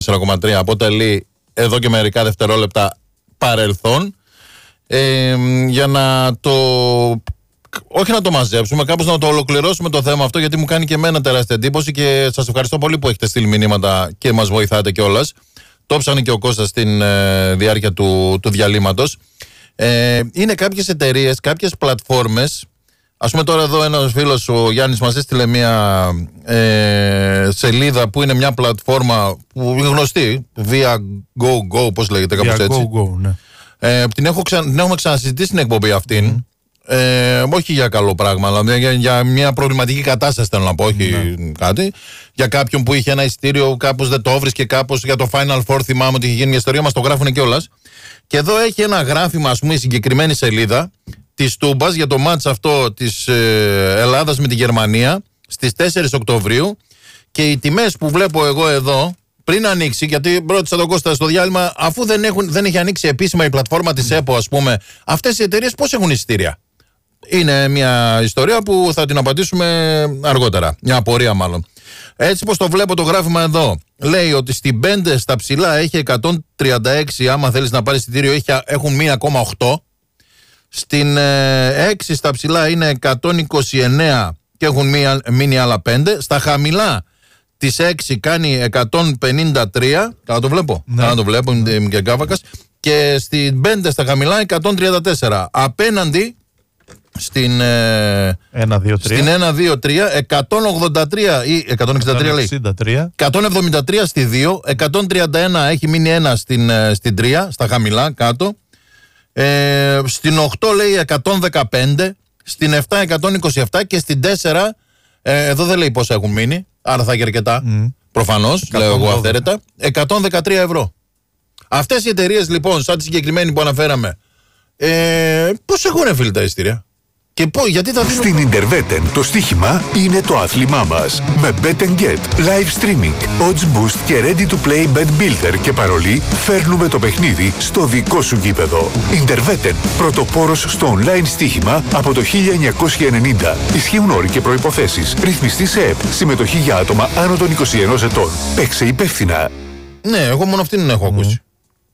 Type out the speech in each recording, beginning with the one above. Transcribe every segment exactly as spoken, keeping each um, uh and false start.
τέσσερα κόμμα τρία αποτελεί εδώ και μερικά δευτερόλεπτα παρελθόν. Ε, για να το, όχι να το μαζέψουμε, κάπως να το ολοκληρώσουμε το θέμα αυτό, γιατί μου κάνει και εμένα τεράστια εντύπωση και σας ευχαριστώ πολύ που έχετε στείλει μηνύματα και μας βοηθάτε κιόλας. Το ψάχνει και ο Κώστας στην ε, διάρκεια του, του διαλύματος. Ε, είναι κάποιες εταιρείες, κάποιες πλατφόρμες. Ας πούμε τώρα εδώ ένας φίλος, ο Γιάννης, μας έστειλε μια ε, σελίδα που είναι μια πλατφόρμα που είναι γνωστή, Via Go Go, πώς λέγεται, κάπως έτσι. Via Go Go, ναι. Ε, την, έχω ξα... την έχουμε ξανασυζητήσει στην εκπομπή αυτήν. Mm. Ε, όχι για καλό πράγμα, αλλά για, για μια προβληματική κατάσταση θέλω να πω, όχι mm. κάτι. Για κάποιον που είχε ένα εισιτήριο, κάπως δεν το βρίσκε, κάπως για το Final Four θυμάμαι ότι είχε γίνει μια ιστορία, μας το γράφουν κιόλας. Και εδώ έχει ένα γράφημα, ας πούμε, η συγκεκριμένη σελίδα της Τούμπας για το μάτς αυτό της ε, Ελλάδας με τη Γερμανία στις τέσσερις Οκτωβρίου, και οι τιμές που βλέπω εγώ εδώ, πριν ανοίξει, γιατί ρώτησα τον Κώστα στο διάλειμμα, αφού δεν, έχουν, δεν έχει ανοίξει επίσημα η πλατφόρμα της ΕΠΟ, ας πούμε, αυτές οι εταιρείες πώς έχουν εισιτήρια? Είναι μια ιστορία που θα την απαντήσουμε αργότερα, μια απορία μάλλον. Έτσι πως το βλέπω το γράφημα εδώ, λέει ότι στην πέντε στα ψηλά έχει εκατόν τριάντα έξι, άμα θέλεις να πάρεις εισιτήριο έχουν ένα κόμμα οκτώ. Στην ε, έξι στα ψηλά είναι εκατόν είκοσι εννέα και έχουν μία, μείνει άλλα πέντε. Στα χαμηλά της έξι κάνει εκατόν πενήντα τρία. Καλά το βλέπω. Ναι. Καλά το βλέπω, είμαι και κάβακας. Και στην πέντε στα χαμηλά εκατόν τριάντα τέσσερα. Απέναντι στην, ε, ένα, δύο, στην ένα δύο τρία εκατόν ογδόντα τρία ή εκατόν εξήντα τρία λέει. εκατόν εβδομήντα τρία στη δύο, εκατόν τριάντα ένα έχει μείνει ένα στην, στην τρία, στα χαμηλά κάτω. Ε, στην οκτώ λέει εκατόν δεκαπέντε, στην επτά εκατόν είκοσι επτά και στην τέσσερα ε, εδώ δεν λέει πόσα έχουν μείνει, άρα θα έχει αρκετά mm. προφανώς, λέω εγώ αυθαίρετα, εκατόν δεκατρία ευρώ. Αυτές οι εταιρείες λοιπόν, σαν τη συγκεκριμένη που αναφέραμε, ε, πώς έχουν φίλοι τα εισιτήρια και πώς, γιατί θα δίνουν... Στην Interveten το στοίχημα είναι το άθλημά μας. Με Bet and Get, live streaming, odds boost και ready to play bet builder και παρολί, φέρνουμε το παιχνίδι στο δικό σου γήπεδο. Interveten, πρωτοπόρος στο online στοίχημα από το χίλια εννιακόσια ενενήντα. Ισχύουν όροι και προϋποθέσεις. Ρυθμιστή σε ΕΠ. Συμμετοχή για άτομα άνω των είκοσι ενός ετών. Παίξε υπεύθυνα. Ναι, εγώ μόνο αυτήν την έχω mm. ακούσει.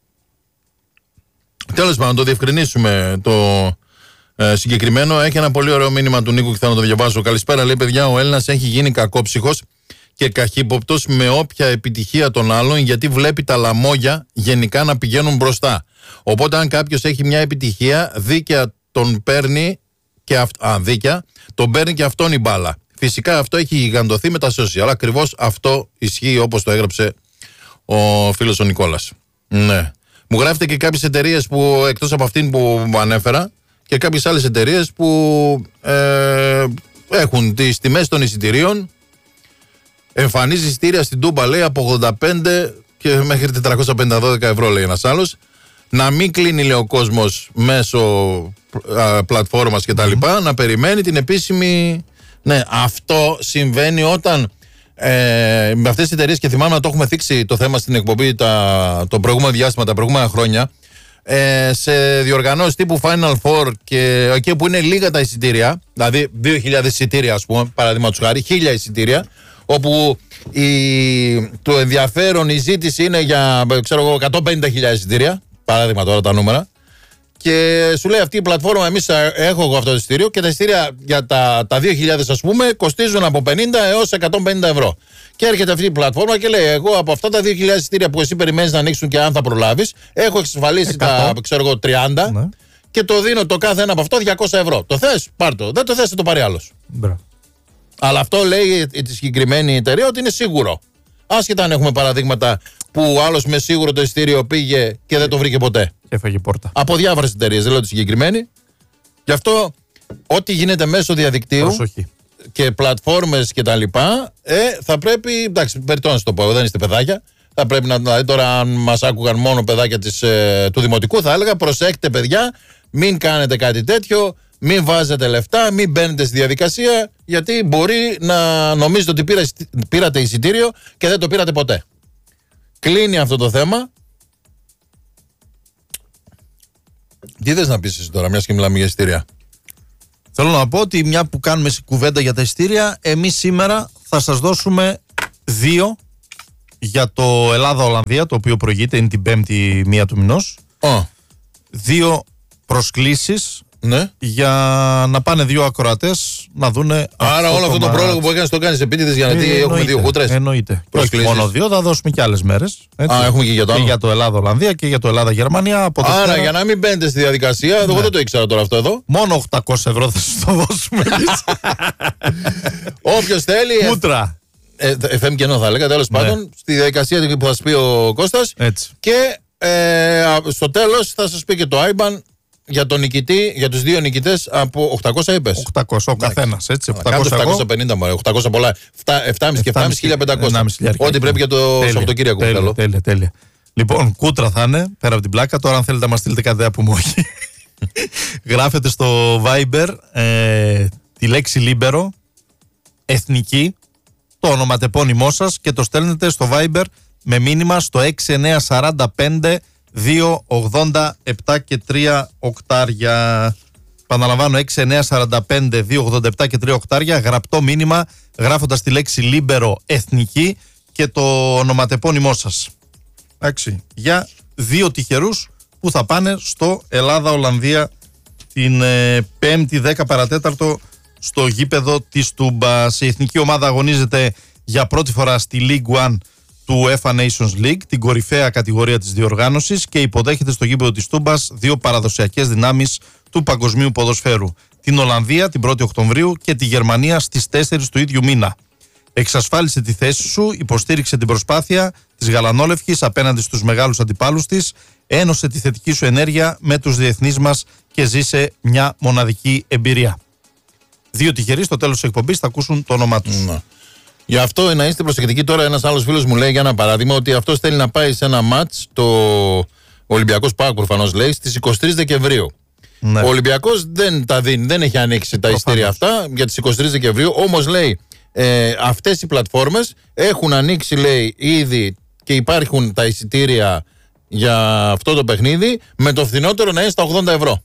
Τέλος πάντων, το διευκρινίσουμε το ε, συγκεκριμένο. Έχει ένα πολύ ωραίο μήνυμα του Νίκου και θα να το διαβάσω. Καλησπέρα, λέει παιδιά. Ο Έλληνας έχει γίνει κακόψυχος και καχύποπτος με όποια επιτυχία των άλλων, γιατί βλέπει τα λαμόγια γενικά να πηγαίνουν μπροστά. Οπότε, αν κάποιος έχει μια επιτυχία, δίκαια τον παίρνει και αυ... Α, δίκαια, τον παίρνει και αυτόν η μπάλα. Φυσικά αυτό έχει γιγαντωθεί με τα social. Ακριβώς αυτό ισχύει, όπως το έγραψε ο φίλος ο Νικόλας. Ναι. Μου γράφετε και κάποιες εταιρείες που, εκτός από αυτήν που ανέφερα, και κάποιες άλλες εταιρείες που ε, έχουν τις τιμές των εισιτηρίων. Εμφανίζει εισιτήρια στην Τούμπα, λέει, από ογδόντα πέντε και μέχρι τετρακόσια πενήντα ευρώ, λέει ένας άλλος. Να μην κλείνει, λέει, ο κόσμος μέσω α, πλατφόρμας και τα λοιπά, να περιμένει την επίσημη... Ναι, αυτό συμβαίνει όταν... Ε, με αυτές τις εταιρείες, και θυμάμαι να το έχουμε θίξει το θέμα στην εκπομπή τα, το προηγούμενο διάστημα, τα προηγούμενα χρόνια, ε, σε διοργανώσεις τύπου Final Four και εκεί που είναι λίγα τα εισιτήρια, δηλαδή δύο χιλιάδες εισιτήρια, ας πούμε, παραδείγματος χάρη, χίλια εισιτήρια, όπου η, το ενδιαφέρον, η ζήτηση είναι για, ξέρω εγώ, εκατόν πενήντα χιλιάδες εισιτήρια, παράδειγμα τώρα τα νούμερα, και σου λέει αυτή η πλατφόρμα, εμείς έχω εγώ αυτό το εισιτήριο και τα εισιτήρια για τα, τα δύο χιλιάδες, ας πούμε, κοστίζουν από πενήντα έως εκατόν πενήντα ευρώ. Και έρχεται αυτή η πλατφόρμα και λέει, εγώ από αυτά τα δύο χιλιάδες εισιτήρια που εσύ περιμένεις να ανοίξουν και αν θα προλάβεις, έχω εξασφαλίσει τα, ξέρω εγώ, τριάντα, ναι, και το δίνω το κάθε ένα από αυτό διακόσια ευρώ. Το θες, πάρ' το. Δεν το θες, θα το πάρει άλλος. Μπράβο. Αλλά αυτό λέει η συγκεκριμένη εταιρεία ότι είναι σίγουρο. Άσχετα αν έχουμε παραδείγματα που ο άλλος με σίγουρο το εισιτήριο πήγε και δεν το βρήκε ποτέ. Έφαγε πόρτα. Από διάφορες εταιρείες, δεν λέω τη συγκεκριμένη. Γι' αυτό ό,τι γίνεται μέσω διαδικτύου, προσοχή, και πλατφόρμες και τα λοιπά, ε, θα πρέπει, εντάξει, περιττώ να το πω, δεν είστε παιδάκια, θα πρέπει να, δηλαδή τώρα αν μας άκουγαν μόνο παιδάκια της, ε, του δημοτικού, θα έλεγα προσέχτε παιδιά, μην κάνετε κάτι τέτοιο, μην βάζετε λεφτά, μην μπαίνετε στη διαδικασία, γιατί μπορεί να νομίζετε ότι πήρα, πήρατε εισιτήριο και δεν το πήρατε ποτέ. Κλείνει αυτό το θέμα. Τι θες να πεις εσύ τώρα, μιας και μιλάμε για εισιτήρια? Θέλω να πω ότι μια που κάνουμε κουβέντα για τα εισιτήρια, εμείς σήμερα θα σας δώσουμε δύο για το Ελλάδα-Ολλανδία, το οποίο προηγείται, είναι την Πέμπτη μία του μηνός. Oh. Δύο προσκλήσεις. Ναι. Για να πάνε δύο ακροατές να δούνε. Άρα όλο αυτό το πρόλογο που έκανες το κάνεις επίτηδες για να δει έχουμε δύο κούτρες. Εννοείται. Όχι μόνο δύο, θα δώσουμε και άλλες μέρες. Έτσι. Α, έχουμε και για το άλλο. Και για το Ελλάδα-Ολλανδία και για το Ελλάδα-Γερμανία. Από Άρα Δευτέρα... για να μην μπαίνετε στη διαδικασία, ναι. Εγώ δεν το ήξερα τώρα αυτό εδώ. Μόνο οκτακόσια ευρώ θα σου το δώσουμε εμείς. Όποιος θέλει. Κούτρα. Ε, εφ εμ κενό θα έλεγα, τέλος ναι. πάντων, στη διαδικασία που θα σας πει ο Κώστας. Έτσι. Και ε, στο τέλος θα σας πει και το άι μπαν. Για τον νικητή, για τους δύο νικητές από οκτακόσια είπες. οκτακόσια ο καθένας, έτσι. οκτακόσια πενήντα μωρέ, οκτακόσια πολλά. επτάκόσια και επτάκόσια, χίλια πεντακόσια. Ό,τι πρέπει για το Σαββατοκύριακο. Τέλεια, τέλεια, τέλεια. Λοιπόν, κούτρα θα είναι, πέρα από την πλάκα. Τώρα αν θέλετε να μας στείλετε κάτι, δεν πούμε όχι. Γράφετε στο Viber ε, τη λέξη Λίμπερο, εθνική, το ονοματεπώνυμό σας και το στέλνετε στο Viber με μήνυμα στο έξι εννιά τέσσερα πέντε δύο ογδόντα επτά και τρία οκτάρια. Παναλαμβάνω, έξι εννιά τέσσερα πέντε δύο ογδόντα επτά και τρία οκτάρια. Γραπτό μήνυμα γράφοντας τη λέξη Λίμπερο εθνική και το ονοματεπώνυμό σας. Εντάξει. Για δύο τυχερούς που θα πάνε στο Ελλάδα-Ολλανδία την ε, Πέμπτη δέκα παρατέταρτο στο γήπεδο της Τούμπας. Η εθνική ομάδα αγωνίζεται για πρώτη φορά στη League One του UEFA Nations League, την κορυφαία κατηγορία της διοργάνωσης, και υποδέχεται στο γήπεδο της Τούμπας δύο παραδοσιακές δυνάμεις του παγκοσμίου ποδοσφαίρου. Την Ολλανδία την πρώτη Οκτωβρίου και τη Γερμανία στις τέσσερις του ίδιου μήνα. Εξασφάλισε τη θέση σου, υποστήριξε την προσπάθεια της Γαλανόλευκης απέναντι στους μεγάλους αντιπάλους της, ένωσε τη θετική σου ενέργεια με τους διεθνείς μας και ζήσε μια μοναδική εμπειρία. Δύο τυχεροί στο τέλος της εκπομπής θα ακούσουν το όνομά τους. Mm. Γι' αυτό να είστε προσεκτικοί. Τώρα ένας άλλος φίλος μου λέει για ένα παράδειγμα ότι αυτός θέλει να πάει σε ένα μάτς, το Ολυμπιακός ΠΑΟΚ προφανώς λέει, στις είκοσι τρεις Δεκεμβρίου. Ναι. Ο Ολυμπιακός δεν τα δίνει, δεν έχει ανοίξει τα εισιτήρια αυτά για τις είκοσι τρεις Δεκεμβρίου, όμως λέει ε, αυτές οι πλατφόρμες έχουν ανοίξει, λέει, ήδη και υπάρχουν τα εισιτήρια για αυτό το παιχνίδι με το φθηνότερο να είναι στα ογδόντα ευρώ.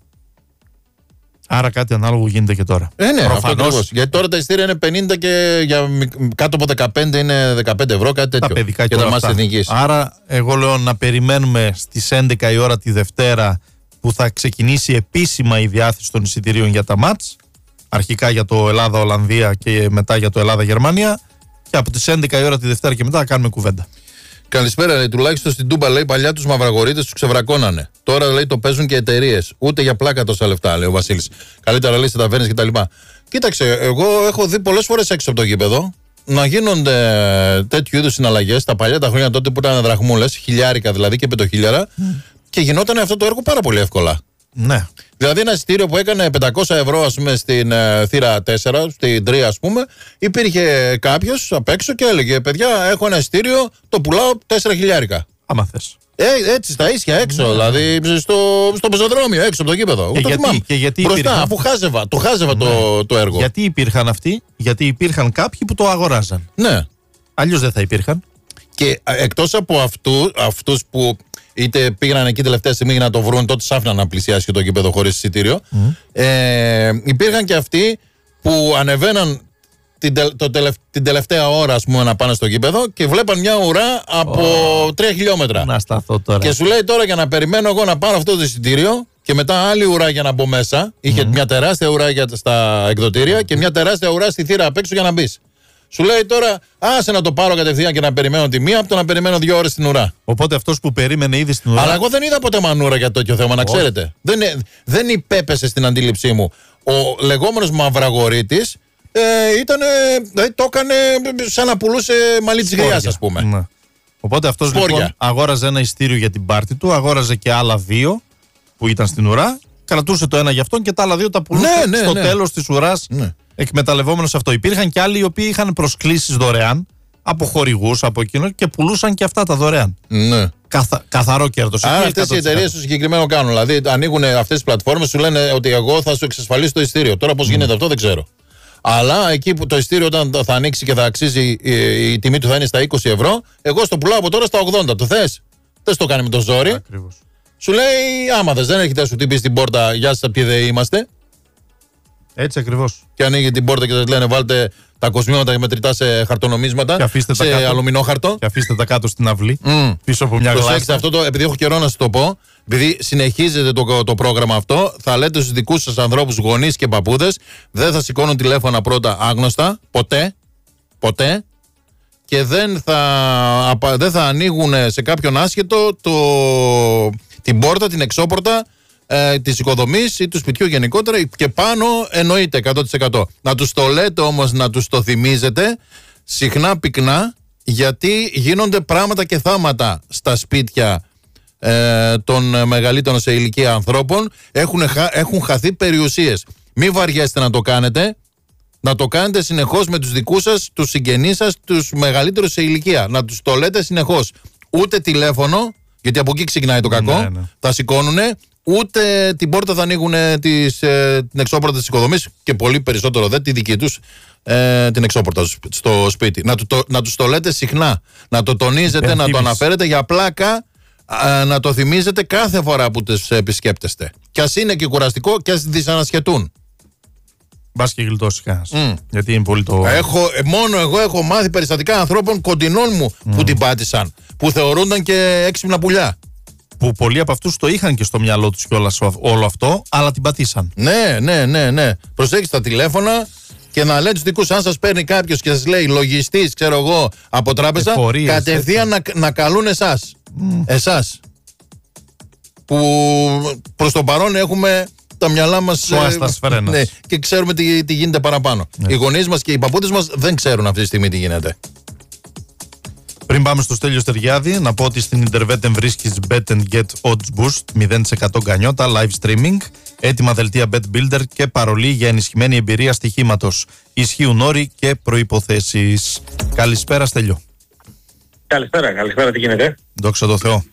Άρα κάτι ανάλογο γίνεται και τώρα. Ε, ναι, αυτό ακριβώς. Γιατί τώρα τα εισιτήρια είναι πενήντα και για κάτω από δεκαπέντε είναι δεκαπέντε ευρώ, κάτι τέτοιο. Τα παιδικά και τα μάτς εθνικής. Άρα, εγώ λέω να περιμένουμε στις έντεκα η ώρα τη Δευτέρα που θα ξεκινήσει επίσημα η διάθεση των εισιτηρίων για τα μάτς. Αρχικά για το Ελλάδα-Ολλανδία και μετά για το Ελλάδα-Γερμανία. Και από τις έντεκα η ώρα τη Δευτέρα και μετά θα κάνουμε κουβέντα. Καλησπέρα, λέει, τουλάχιστον στην Τούμπα, λέει, παλιά τους μαυραγορείτες τους ξεβρακώνανε. Τώρα, λέει, το παίζουν και εταιρείες. Ούτε για πλάκα τόσα λεφτά, λέει ο Βασίλης. Καλύτερα, λέει, σε ταβέρνες κτλ. Κοίταξε, εγώ έχω δει πολλές φορές έξω από το γήπεδο να γίνονται τέτοιου είδους συναλλαγές τα παλιά τα χρόνια τότε που ήταν δραχμούλες, χιλιάρικα δηλαδή και πεντοχίλιαρα, mm. και γινόταν αυτό το έργο πάρα πολύ εύκολα. Ναι. Δηλαδή, ένα εισιτήριο που έκανε πεντακόσια ευρώ, ας πούμε, στην ε, θύρα τέσσερα, στην τρία, ας πούμε, υπήρχε κάποιος απ' έξω και έλεγε: παιδιά, έχω ένα εισιτήριο, το πουλάω τέσσερα χιλιάρικα. Άμα θες. Ε, έτσι, στα ίσια έξω, ναι. Δηλαδή στο, στο πεζοδρόμιο, έξω από το γήπεδο. Και, γιατί, και γιατί μπροστά, υπήρχαν... αφού χάζευα, το χάζευα ναι. το, το έργο. Γιατί υπήρχαν αυτοί, γιατί υπήρχαν κάποιοι που το αγοράζαν. Ναι. Αλλιώς δεν θα υπήρχαν. Και εκτός από αυτού, αυτούς που είτε πήγαν εκεί τελευταία στιγμή για να το βρουν, τότε σ' άφηναν να πλησιάσει και το γήπεδο χωρίς εισιτήριο. Mm. Ε, υπήρχαν και αυτοί που ανεβαίναν την, τε, το τελευ, την τελευταία ώρα, ας πούμε, να πάνε στο γήπεδο και βλέπαν μια ουρά από oh. τρία χιλιόμετρα. Να σταθώ τώρα. Και σου λέει τώρα για να περιμένω εγώ να πάρω αυτό το εισιτήριο και μετά άλλη ουρά για να μπω μέσα. Είχε mm. μια τεράστια ουρά για, στα εκδοτήρια mm. και μια τεράστια ουρά στη θύρα απ' έξω για να μπει. Σου λέει τώρα, άσε να το πάρω κατευθείαν και να περιμένω τη μία από το να περιμένω δύο ώρες στην ουρά. Οπότε αυτός που περίμενε ήδη στην ουρά. Αλλά εγώ δεν είδα ποτέ μανούρα για τέτοιο θέμα, να ξέρετε. Δεν, δεν υπέπεσε στην αντίληψή μου. Ο λεγόμενος μαυραγορείτης ε, ήταν, δηλαδή το έκανε σαν να πουλούσε μαλλί της γριάς, ας πούμε. Ναι. Οπότε αυτός λοιπόν αγόραζε ένα ειστήριο για την πάρτι του, αγόραζε και άλλα δύο που ήταν στην ουρά, κρατούσε το ένα για αυτόν και τα άλλα δύο τα πουλούσε ναι, ναι, στο ναι. τέλος της ουράς. Ναι. Εκμεταλλευόμενος αυτό. Υπήρχαν και άλλοι οι οποίοι είχαν προσκλήσεις δωρεάν από χορηγούς, από εκείνο και πουλούσαν και αυτά τα δωρεάν. Ναι. Καθα, καθαρό κέρδος. Άρα αυτές οι εταιρείες το συγκεκριμένο κάνουν. Δηλαδή ανοίγουν αυτές τις πλατφόρμες, σου λένε ότι εγώ θα σου εξασφαλίσω το ειστήριο. Τώρα πώς mm. γίνεται αυτό δεν ξέρω. Αλλά εκεί που το ειστήριο όταν θα ανοίξει και θα αξίζει, η, η τιμή του θα είναι στα είκοσι ευρώ, εγώ στο πουλάω από τώρα στα ογδόντα. Το θες? Δεν το κάνει με το ζόρι. Ακριβώς. Σου λέει άμα θες, δεν έρχεται να σου τύπει στην πόρτα, γεια σας, ποιοι δεν είμαστε. Έτσι ακριβώς. Και ανοίγει την πόρτα και σας λένε βάλτε τα κοσμήματα μετρητά σε χαρτονομίσματα, Και αφήστε σε τα κάτω. αλουμινόχαρτο. Και αφήστε τα κάτω στην αυλή, Mm. πίσω από μια Προσέξτε γλάστα. αυτό, το, επειδή έχω καιρό να σας το πω, επειδή συνεχίζεται το, το πρόγραμμα αυτό, θα λέτε στους δικούς σας ανθρώπους, γονείς και παππούδες, δεν θα σηκώνουν τηλέφωνα πρώτα άγνωστα, ποτέ, ποτέ, και δεν θα, απα- δεν θα ανοίγουν σε κάποιον άσχετο το, την πόρτα, την εξώπορτα ε, της οικοδομής ή του σπιτιού γενικότερα, και πάνω εννοείται εκατό τοις εκατό. Να τους το λέτε όμως, να τους το θυμίζετε συχνά πυκνά, γιατί γίνονται πράγματα και θάματα στα σπίτια ε, των μεγαλύτερων σε ηλικία ανθρώπων. Έχουν, χα, έχουν χαθεί περιουσίες. Μην βαριέστε να το κάνετε. Να το κάνετε συνεχώς με τους δικούς σας, τους συγγενείς σας, τους μεγαλύτερους σε ηλικία. Να τους το λέτε συνεχώς. Ούτε τηλέφωνο, γιατί από εκεί ξεκινάει το κακό, Ναι, ναι. θα σηκώνουνε, ούτε την πόρτα θα ανοίγουν τις, ε, την εξώπορτα της οικοδομής, και πολύ περισσότερο δε τη δική τους ε, την εξώπορτα στο σπίτι. Να, του, το, να τους το λέτε συχνά, να το τονίζετε, να το Υπενθύμηση. αναφέρετε για πλάκα, α, να το θυμίζετε κάθε φορά που τις επισκέπτεστε. Κι ας είναι και κουραστικό και ας δυσανασχετούν. Μπας και γλιτώσει κανένας. Mm. Γιατί είναι πολύ το. Έχω, ε, μόνο εγώ έχω μάθει περιστατικά ανθρώπων κοντινών μου που την πάτησαν, που θεωρούνταν και έξυπνα πουλιά. Που πολλοί από αυτούς το είχαν και στο μυαλό τους κιόλας όλο αυτό, αλλά την πατήσαν. Ναι, ναι, ναι, ναι. Προσέξτε τα τηλέφωνα και να λέτε στους δικούς, αν σας παίρνει κάποιος και σας λέει λογιστής, ξέρω εγώ, από τράπεζα, Εφορίες, κατευθείαν να, να καλούν εσάς. Mm. Εσάς. Που προς το παρόν έχουμε τα μυαλά μας Σώαστας φρένας. ναι, και ξέρουμε τι, τι γίνεται παραπάνω. Ναι. Οι γονείς μας και οι παππούδες μας δεν ξέρουν αυτή τη στιγμή τι γίνεται. Πριν πάμε στο Στέλιο Στεριάδη, να πω ότι στην Intervetem βρίσκεις Bet and Get Odds Boost, μηδέν τοις εκατό γκανιότα, live streaming, έτοιμα δελτία Bet Builder και παρολί για ενισχυμένη εμπειρία στοιχήματος. Ισχύουν όροι και προϋποθέσεις. Καλησπέρα, Στέλιο. Καλησπέρα, καλησπέρα, τι γίνεται. Δόξα τω Θεώ.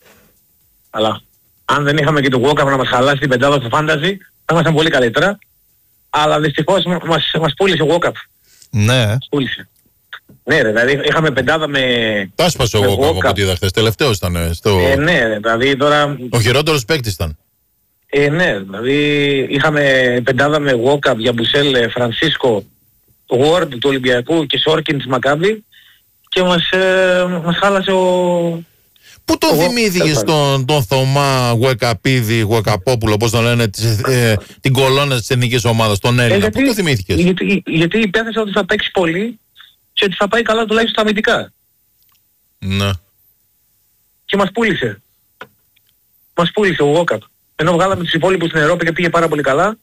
Αλλά αν δεν είχαμε και το Walkup να μας χαλάσει την πεντάδα στο Fantasy, θα ήμασταν πολύ καλύτερα. Αλλά δυστυχώς μας, μας πούλησε ο Walkup. Ναι. Μας πούλησε. Ναι ρε, δηλαδή είχαμε πεντάδα με... Τα έσπασε με ο Walkup από Walkup. ό,τι είδα χθες. Τελευταίος ήταν. ε, Στο... Ε, ναι, ρε, δηλαδή τώρα... Ο χειρότερος παίκτης ήταν. Ε, ναι, δηλαδή είχαμε πεντάδα με Walkup για Μπουσέλ, Φρανσίσκο, Ward του Ολυμπιακού και Σόρκιν της Μακάμπη και μας, ε, μας χάλασε ο... Πού τον Εγώ, θυμήθηκε τέλος στον τον Θωμά Γουεκαπίδη, Γουεκαπόπουλο, πώς τον λένε, της, ε, την κολόνα της εθνικής ομάδας, τον Ε, Έλληνα. Πού τον θυμήθηκες? γιατί, γιατί υπέθεσα ότι θα παίξει πολύ και ότι θα πάει καλά τουλάχιστον στα αμυντικά. Ναι. Και μας πούλησε. Μας πούλησε ο Walkup. Ενώ βγάλαμε τους υπόλοιπους στην Ευρώπη και πήγε πάρα πολύ καλά.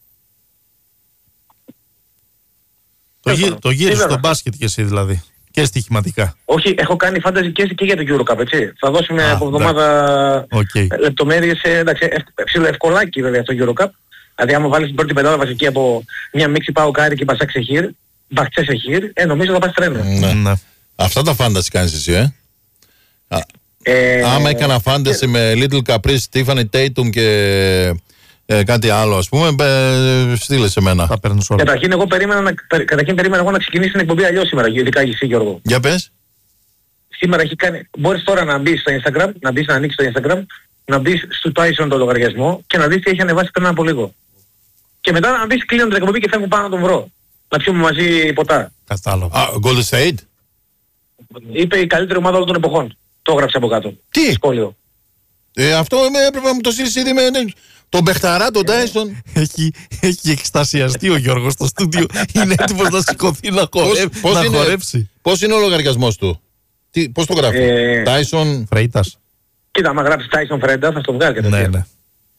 Το, γύ, Εύκολο. το γύρισε Σίγουρα. στο μπάσκετ και εσύ δηλαδή. Και στοιχηματικά. Όχι, έχω κάνει fantasy και, και για το EuroCup, έτσι. Θα δώσουμε Α, από εβδομάδα Οκ. ε, λεπτομέρειες, ε, εντάξει, ευ, ψηλό ευκολάκι βέβαια το EuroCup. Δηλαδή άμα βάλεις την πρώτη πεντάδα βασική από μια μίξη Πάο Κάρι και Μπασάκ Σεχίρ, Μπαχτσέ Σεχίρ, ε, νομίζω θα πας τρένο. Ναι. Ναι. Αυτά τα φάνταση κάνεις εσύ, ε. Α, Ε, άμα έκανα φάνταση με Little Caprice, Tiffany Tatum και ε, κάτι άλλο, ας πούμε, ε, στείλε σε μένα. Θα παίρνω όλα. Καταρχήν εγώ περίμενα να, περι- καταρχήν περίμενα εγώ να ξεκινήσει την εκπομπή αλλιώς σήμερα, ειδικά εσύ Γιώργο. Για πες. Σήμερα έχει κάνει, μπορείς τώρα να μπεις στο Instagram, να μπεις να ανοίξεις το Instagram, να μπεις στο Tyson το λογαριασμό και να δεις τι έχει ανεβάσει πριν από λίγο. Και μετά να μπεις κλείνω την εκπομπή και φεύγω πάνω να τον βρω. Να πιούμε μαζί ποτά. Κατάλαβα. Α, Golden State. Είπε η καλύτερη ομάδα όλων των εποχών. Το έγραψε από κάτω. Τι? Σχόλιο. Ε, αυτό ε, έπρεπε να μου το στείλεις ήδη με ναι, τον Μπεχταρά, τον Tyson. Έχει, έχει εκστασιαστεί ο Γιώργος στο στούντιο. Είναι έτοιμος να σηκωθεί να, Πώς- χορε... πώς να είναι- χορέψει. Πώς είναι ο λογαριασμός του? Τι, πώς το γράφει? Ε, Tyson. Φρέιτας. Κοίτα, άμα γράψεις Tyson Freda θα στο βγάλει Ναι, κατευθείαν. ναι.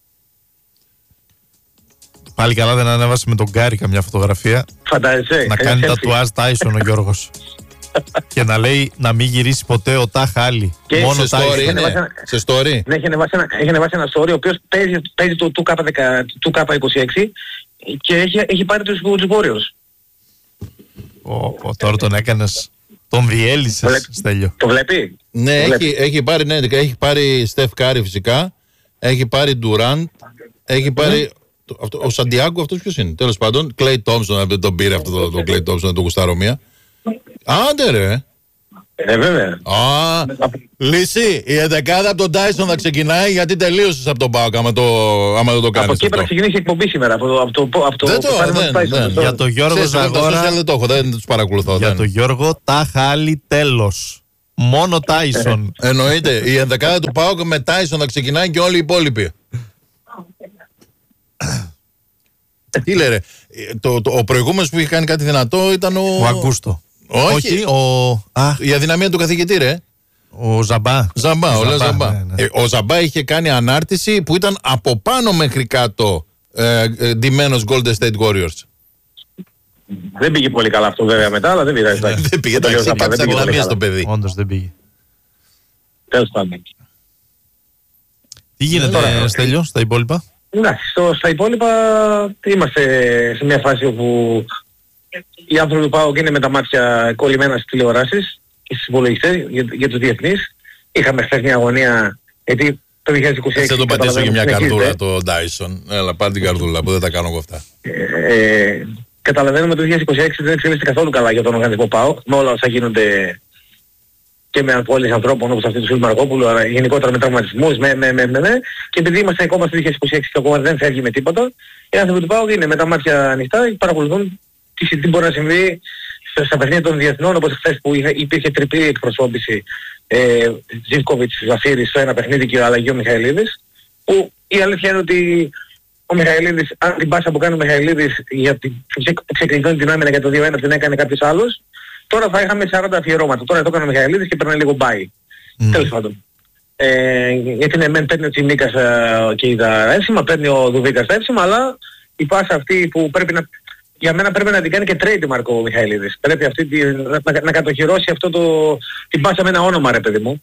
Πάλι καλά δεν ανέβασε με τον Γκάρι καμιά φωτογραφία. Φαντάζεσαι. Να κάνει selfie. τατουάζ Τάισον ο Γιώργος. Και να λέει να μην γυρίσει ποτέ ο Τάχ Άλλη. Και Μόνο Σε story Τάισον. είναι. είναι. Σε story. Ναι, έχει ανεβάσει ένα, έχει ανεβάσει ένα story ο οποίος παίζει, παίζει το του κέι είκοσι έξι και έχει, έχει πάρει τους, τους Warriors. Ω, ω, τώρα τον έκανες. Τον διέλυσες, Βλέπει. Στέλιο. Το βλέπει? Ναι, Το βλέπει. έχει, έχει πάρει, ναι, έχει πάρει Στεφ Κάρι φυσικά. Έχει πάρει Ντουράντ. Έχει πάρει. το- αυτό- ο Σαντιάγκο αυτός ποιος είναι? Τέλος πάντων. Κλέι Τόμψον, δεν τον πήρε αυτό το, το Κλέι Τόμψον, το γουστάρω μία. Άντε ρε. Ε, βέβαια. Α, λύση. Η εντεκάδα από τον Τάισον θα ξεκινάει γιατί τελείωσες από τον ΠΑΟΚ άμα, το, άμα δεν το κάνεις. Από εκεί πρέπει να ξεκινήσει η εκπομπή σήμερα. Από το, από το, από το, δεν το, το δεν, δεν, δεν. Για τον Γιώργο Ζαγόρα, δεν το έχω, δεν τους παρακολουθώ. Για δεν. τον Γιώργο τάχα άλλη τέλος. Μόνο Τάισον. Εννοείται. Η ενδεκάδα του ΠΑΟΚ με Τάισον θα ξεκινάει και όλοι οι υπόλοιποι. Τι λέει ρε, το, το, ο προηγούμενος που είχε κάνει κάτι δυνατό ήταν ο... Ο Αγκούστο. Όχι, Όχι ο... Α, η αδυναμία του καθηγητή ρε. ο Ζαμπά. Ζαμπά, ο, Ζαμπά, Ζαμπά. ναι, ναι. Ε, ο Ζαμπά είχε κάνει ανάρτηση που ήταν από πάνω μέχρι κάτω ε, ε, ντυμένος Golden State Warriors. Δεν πήγε πολύ καλά αυτό βέβαια μετά, αλλά δεν πειράζει. Δεν πήγε, εντάξει, είχε κάποιες αδυναμίες στο παιδί. Όντως δεν πήγε. Τέλος πάντων. Τι γίνεται Τώρα, Στέλιο στα υπόλοιπα? Εντάξει, στο, στα υπόλοιπα είμαστε σε μια φάση όπου οι άνθρωποι του ΠΑΟΚ είναι με τα μάτια κολλημένα στις τηλεοράσεις και στις υπολογιστές για, για τους διεθνείς. Είχαμε χθες μια αγωνία, γιατί το δύο χιλιάδες είκοσι έξι... Θα το πατήσω και μια συνεχίζεται. καρδούλα το Dyson. Έλα, πάρε την καρδούλα που δεν τα κάνω εγώ αυτά. Ε, ε, καταλαβαίνουμε το δύο χιλιάδες είκοσι έξι δεν εξελίσσεται καθόλου καλά για τον οργανισμό ΠΑΟΚ, με όλα όσα γίνονται και με απώλειες ανθρώπων όπως αυτή του Φίλου Μαρκόπουλου, αλλά γενικότερα με τραυματισμούς, με, με, με, με, με. Και επειδή είμαστε ακόμα στο δύο χιλιάδες είκοσι έξι και ακόμα δεν φεύγει με τίποτα, οι άνθρωποι του ΠΑΟΚ είναι με τα μάτια ανοιχτά και παρακολουθούν τι, τι μπορεί να συμβεί στα, στα παιχνίδια των διεθνών, όπως χθες που είχε, υπήρχε τριπλή εκπροσώπηση ε, Ζίβκοβιτς, Ζαφύρης στο ένα παιχνίδι και ο αλλαγή ο Μιχαηλίδης, που η αλήθεια είναι ότι ο Μιχαηλίδης, αν την πάσα που κάνει ο Μιχαηλίδης για την ξεκλειδώνει την άμυνα για το δύο ένα την έκανε κάποιος άλλος, τώρα θα είχαμε σαράντα αφιερώματα. Τώρα το έκανε ο Μιχαηλίδης και παίρνει λίγο μπάι. Mm. Τέλος πάντων. Ε, γιατί ναι, μεν παίρνει ο Τσιμίκας ε, και τα εύσημα, παίρνει ο Δουβίκας τα εύσημα, αλλά η πάσα αυτή που πρέπει να... Για μένα πρέπει να την κάνει και trademark ο Μιχαηλίδης. Πρέπει αυτή τη, να, να, να κατοχυρώσει αυτό το, την πάσα με ένα όνομα ρε παιδί μου.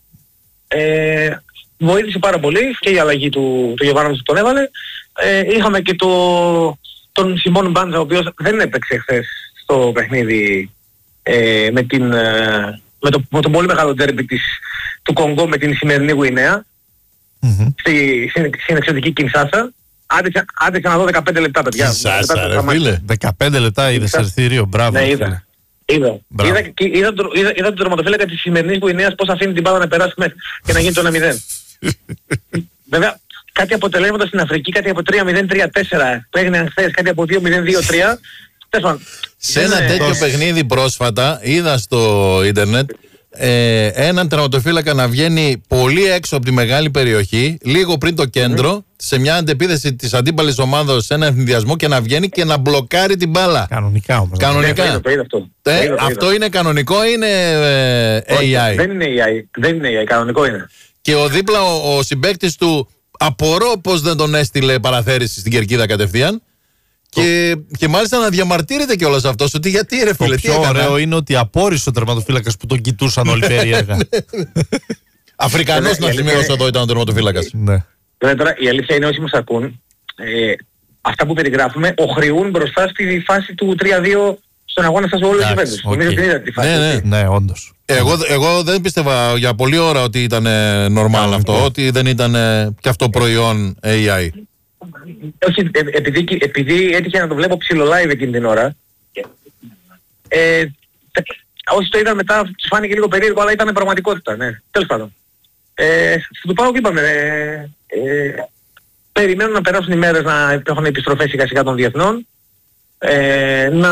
Ε, βοήθησε πάρα πολύ και η αλλαγή του, του Γιωβάνοβιτς που τον έβαλε. Ε, είχαμε και το, τον Σιμών Μπάντζα, ο οποίος δεν έπαιξε χθες στο παιχνίδι ε, με, την, ε, με, το, με το πολύ μεγάλο ντέρμπι της, του Κονγκό με την σημερινή Γουινέα mm-hmm. στη, στην, στην εξωτική Κινσάσα. Άντεξα, άντεξα να δω δεκαπέντε λεπτά παιδιά. Κινσάσα ρε φίλε. δεκαπέντε λεπτά είδες αριστήριο, μπράβο. Ναι, είδα. Είδα. Είδα, είδα, είδα, είδα, είδα τον τερματοφύλακα της σημερινής Γουινέας πώς αφήνει την μπάλα να περάσει και να γίνει το ένα μηδέν. Βέβαια, κάτι αποτελέσματα στην Αφρική, κάτι από τρία μηδέν τρία τέσσερα που έγιναν χθες, κάτι από δύο μηδέν δύο τρία. Σε ένα τέτοιο παιχνίδι πρόσφατα είδα στο ίντερνετ ε, έναν τερματοφύλακα να βγαίνει πολύ έξω από τη μεγάλη περιοχή, λίγο πριν το κέντρο, mm. σε μια αντεπίθεση της αντίπαλης ομάδας σε ένα ευνηδιασμό και να βγαίνει και να μπλοκάρει την μπάλα. Κανονικά όμως. Κανονικά. Ναι, το είδα, το είδα αυτό. Ε, το είδα, το αυτό είδα. είναι κανονικό ή είναι ε, Όχι, έι άι? Δεν είναι έι άι, δεν είναι έι άι, κανονικό είναι. Και ο δίπλα ο, ο συμπαίκτης του απορώ πως δεν τον έστειλε παραθέρηση στην κερκίδα κατευθείαν. Και, και μάλιστα να διαμαρτύρεται κιόλας αυτός ότι γιατί ρε φίλε, το τι πιο έκανα. ωραίο είναι ότι απόρρισε ο τερματοφύλακας που τον κοιτούσαν όλοι περίεργα. Αφρικανός να σημειώσω εδώ ήταν ο τερματοφύλακας. Ναι. Τώρα η αλήθεια είναι όσοι μας ακούν, ε, αυτά που περιγράφουμε οχρεούν μπροστά στη φάση του τρία δύο στον αγώνα σας όλους τους Juventus. Νομίζω ότι είδατε τη φάση. Ναι, ναι. Ναι, όντως. Εγώ, εγώ δεν πίστευα για πολλή ώρα ότι ήταν normal αυτό, ότι δεν ήταν και αυτό προϊόν έι άι. Όχι, ε, επειδή, επειδή έτυχε να το βλέπω ψηλό live εκείνη την ώρα, ε, όσοι το είδαν μετά τους φάνηκε λίγο περίεργο, αλλά ήταν πραγματικότητα, ναι. Τέλος πάντων. Ε, στο ΠΑΟΚ είπαμε, ε, ε, περιμένουν να περάσουν οι μέρες να έχουν επιστροφές σιγά σιγά των διεθνών, ε, να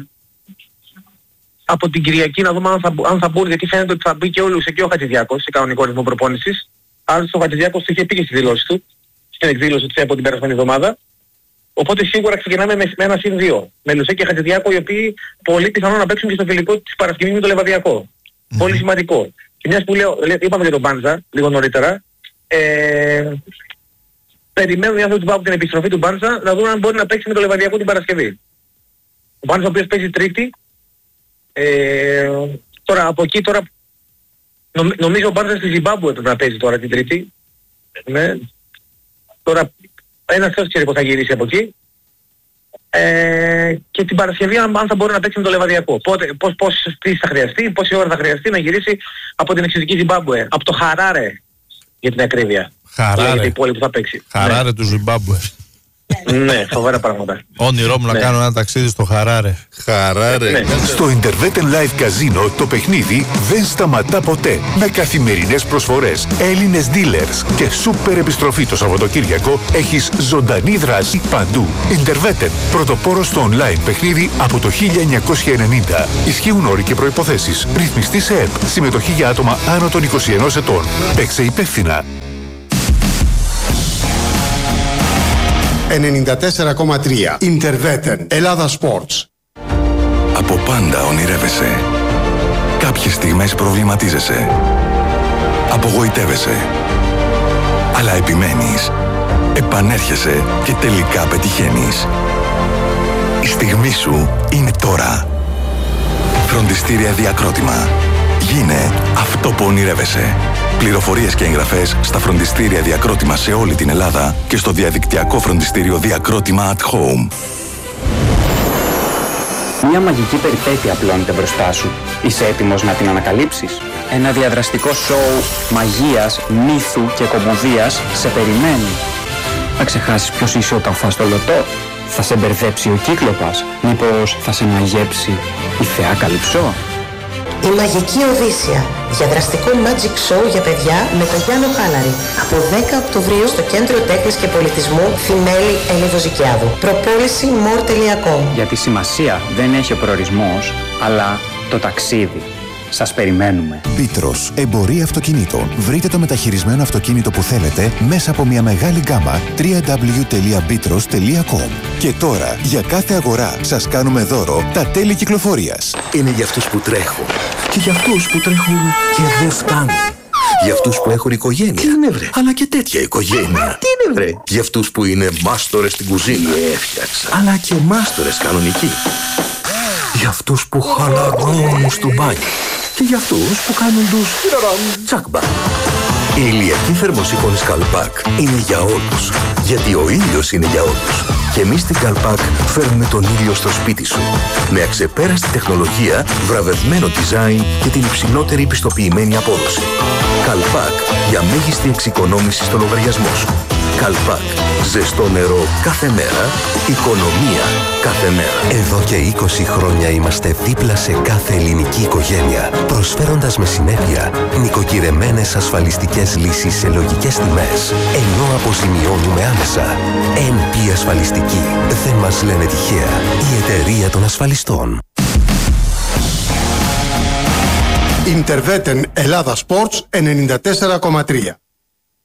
από την Κυριακή να δούμε αν θα, αν θα μπουν, γιατί φαίνεται ότι θα μπει και όλους εκεί ο Χατζηδιάκος σε κανονικό ρυθμό προπόνησης. Άλλωστε ο Χατζηδιάκος το είχε πει και στη δηλώση του, στην εκδήλωση του από την περασμένη εβδομάδα. Οπότε σίγουρα ξεκινάμε με, με ένα συν δύο. Με Λουσέ και Χατζηδιάκο, οι οποίοι πολύ πιθανόν να παίξουν και στο φιλικό της Παρασκευής με το Λεβαδιακό. Mm-hmm. Πολύ σημαντικό. Και μιας που λέω, είπαμε για τον Μπάντζα λίγο νωρίτερα, ε, περιμένουν οι άνθρωποι του ΠΑΟΚ την επιστροφή του Μπάντζα να δουν αν μπορεί να παίξει με το Λεβαδιακό την Παρασκευή. Ο Μπάντζα ο οποίος παίζει Τρίτη. Ε, τώρα από εκεί τώρα νομ, νομίζω ο Μπάντζα στη Ζιμπάμπουε πρέπει να παίζει τώρα την Τρίτη. Ναι. Τώρα ένας θεός ξέρει πώς θα γυρίσει από εκεί. Ε, και την Παρασκευή αν, αν θα μπορεί να παίξει με το Λεβαδιακό. Πότε, πώς, πώς, τι θα χρειαστεί, πόση ώρα θα χρειαστεί να γυρίσει από την εξωτική Ζιμπάμπουε. Από το Χαράρε για την ακρίβεια. Χαράρε. Για την πόλη που θα παίξει. Χαράρε ναι. του Ζιμπάμπουε. Ναι, φοβερά πράγματα. Όνειρό μου να Ναι. κάνω ένα ταξίδι στο Χαράρε. Χαράρε. Ναι. Στο Interveten Live Casino το παιχνίδι δεν σταματά ποτέ. Με καθημερινές προσφορές, Έλληνες dealers και σούπερ επιστροφή το Σαββατοκύριακο έχεις ζωντανή δράση παντού. Interveten, πρωτοπόρο στο online παιχνίδι από το χίλια εννιακόσια ενενήντα. Ισχύουν όροι και προϋποθέσεις. Ρυθμιστή σε ΕΠ. Συμμετοχή για άτομα άνω των είκοσι ενός ετών. Παίξε υπεύθυνα. ενενήντα τέσσερα κόμμα τρία Interveten Ελλάδα Sports. Από πάντα ονειρεύεσαι. Κάποιες στιγμές προβληματίζεσαι. Απογοητεύεσαι. Αλλά επιμένεις. Επανέρχεσαι και τελικά πετυχαίνεις. Η στιγμή σου είναι τώρα. Φροντιστήρια Διακρότημα. Γίνε αυτό που ονειρεύεσαι. Πληροφορίες και εγγραφές στα φροντιστήρια Διακρότημα σε όλη την Ελλάδα και στο διαδικτυακό φροντιστήριο Διακρότημα at Home. Μια μαγική περιπέτεια απλώνεται μπροστά σου. Είσαι έτοιμος να την ανακαλύψεις? Ένα διαδραστικό σοου μαγείας, μύθου και κομμωδίας σε περιμένει. Θα ξεχάσεις ποιος είσαι όταν φας το λωτό? Θα σε μπερδέψει ο Κύκλοπας? Μήπως θα σε μαγέψει η θεά Καλυψό? Η Μαγική Οδύσσεια. Διαδραστικό magic show για παιδιά με τον Γιάννο Χάλαρη. Από δέκα Οκτωβρίου στο Κέντρο Τέχνης και Πολιτισμού Θημέλη Ελιδοζικιάδου. Προπόληση more τελεία com. Γιατί σημασία δεν έχει ο προορισμός, αλλά το ταξίδι. Σας περιμένουμε. Πίτρος, εμπορία αυτοκινήτων. Βρείτε το μεταχειρισμένο αυτοκίνητο που θέλετε μέσα από μια μεγάλη γκάμα double-u double-u double-u τελεία μπίτρος τελεία com. Και τώρα, για κάθε αγορά, σας κάνουμε δώρο τα τέλη κυκλοφορίας. Είναι για αυτούς που τρέχουν και για αυτούς που τρέχουν και δεν φτάνουν. Για αυτούς που έχουν οικογένεια. Τι είναι βρε? Αλλά και τέτοια οικογένεια. Τι είναι βρε? Για αυτούς που είναι μάστορες στην κουζίνα. Έφτιαξα. Αλλά και μάστορες κανονικοί. Για αυτούς που χαλαρώνουν στο μπάνιο. Και για αυτούς που κάνουν τους τσάκμπα. Η ηλιακή θερμοσύφωνη Καλπάκ είναι για όλους. Γιατί ο ήλιος είναι για όλους. Και εμείς στην Καλπάκ φέρνουμε τον ήλιο στο σπίτι σου. Με αξεπέραστη τεχνολογία, βραβευμένο design και την υψηλότερη πιστοποιημένη απόδοση. Καλπάκ για μέγιστη εξοικονόμηση στο λογαριασμό σου. Καλπάκ. Ζεστό νερό κάθε μέρα. Οικονομία κάθε μέρα. Εδώ και είκοσι χρόνια είμαστε δίπλα σε κάθε ελληνική οικογένεια, προσφέροντας με συνέπεια νοικοκυρεμένες ασφαλιστικές λύσεις σε λογικές τιμές, ενώ αποζημιώνουμε άμεσα. εν πι Ασφαλιστική. Δεν μας λένε τυχαία. Η εταιρεία των ασφαλιστών. Interveten Ελλάδα Sports ενενήντα τέσσερα κόμμα τρία.